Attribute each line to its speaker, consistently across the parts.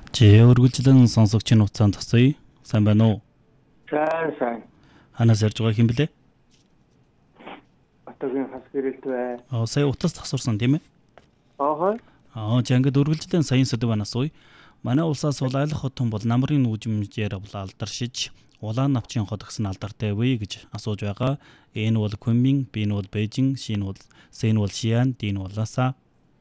Speaker 1: Чи өргөлжлэн сонсогчийн хугацаанд тасъя. Сайн байна уу?
Speaker 2: Сайн.
Speaker 1: Ханаас ярьж байгаа хэм блэ?
Speaker 2: Отогийн хас гэрэлт бай.
Speaker 1: Сая утас тасурсан тийм ээ? Чи ингээд өргөлжлэн саяын сэдв банаас уу. Манай улсаас улайлах хотон бол намрын нүүжмжээр алдаршиж, улаан навчийн хот гэсэн алдартай вэ гэж асууж байгаа. Энэ бол Кунмин, би нь бол Бээжин, Син бол Шиан, Дин бол Ласа.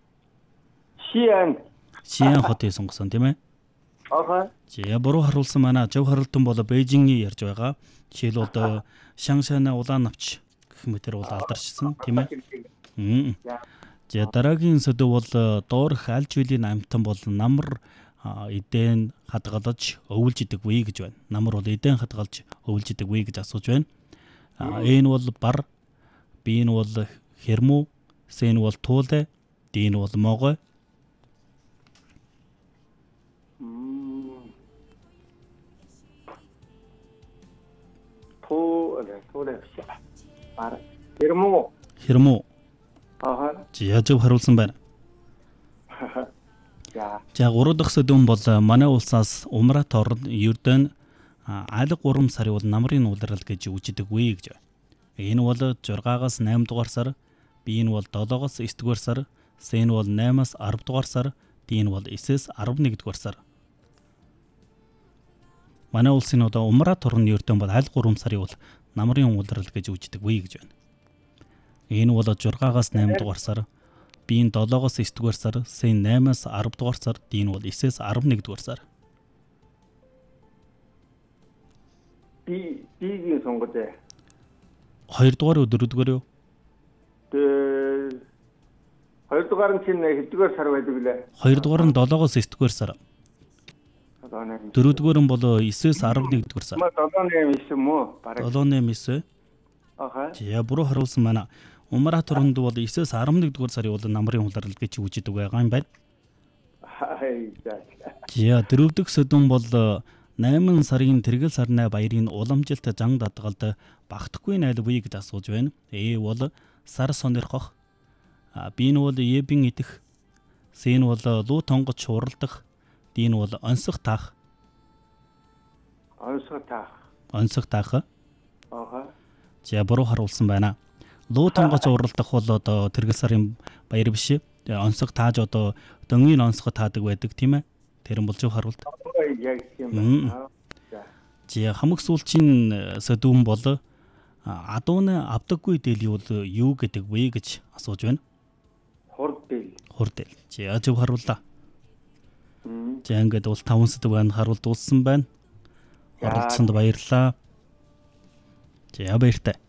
Speaker 1: Шиан хотыг сонгосон тийм ээ? Чи буруу харуулсан манай жав харалтан бол Бээжингийн ярьж байгаа. Жишээлбэл Шаншана улаан навч гэх мэтэр бол алдаршсан тийм ээ? За дараагийн сэдв бол доорх аль жилийн амьтан бол намар эдэн хадгалж өвлж идэг вэ гэж байна. Намар бол эдэн хадгалж өвлж идэг вэ гэж асууж байна. Энэ бол бар, би нь бол хэрмүү, сэн бол туулай, ди нь бол могой. Хэрмүү. Чи яаж харуулсан байна? За 3 дахь сэдв бол манай улсаас Умрат орнд ердөө алга 3 сарын бол намрын улирал гэж үжидэг вэ гэж байна. Энэ бол 6-аас 8 дугаар сар, би нь бол 7-оос 9 дугаар сар, сэн бол 8-аас 10 дугаар сар, ди нь бол 9-ээс 11 дугаар сар. Манай улсын одоо Умрат орнд ердөө бол алга 3 сарын бол намрын улирал гэж үжидэг вэ гэж байна. Энэ бол 6-аас 8 дугаар сар, би нь 7-оос 9 дугаар сар, сэн 8-аас 10 дугаар сар, ди нь бол 9-ээс 11 дугаар сар.
Speaker 2: Бигийн сонгож бай.
Speaker 1: 2 дугаар уу 4 дугаар юу?
Speaker 2: 2 дугаар нь чинь хэддүгээр сар байдаг лээ?
Speaker 1: 2 дугаар нь 7-оос 9 дугаар сар. 4 дугаар нь бол 9-ээс 11 дугаар сар.
Speaker 2: 7-9 мө?
Speaker 1: 7-9. Чи буруу харуулсан байна. Умрат орнд бол 9-ээс 11 дугаар сарын бол намрын улирал гэж үжидэг байгаа юм байна. Чи 4 дахь сэдв бол 8 сарын тэргэл сарны баярын уламжилт зан дадгалд багтахгүй найл вэ гэж асууж байна. Бол сар сонирхох, би нь бол ебин идэх, сэн бол луу тонгоч уралдах, ди нь бол онцох таах. Онцох таах. Чи буруу харуулсан байна. Луу тонгоч уралдах бол одоо тэргэл сарын баяр биш. Онцох тааж одоо дөнгөний онцох таадаг байдаг тийм ээ. Тэр нь болж харуулт. Чи хамаг сүүлчийн сэдвэн бол адууны авдаггүй дээл юу гэдэг вэ гэж асууж байна. Хурдэл. Чи яаж харууллаа? Чи ингээд бол 5 сэдв харуулт дууссан байна. Оролцсонд баярлалаа. Чи баяртай.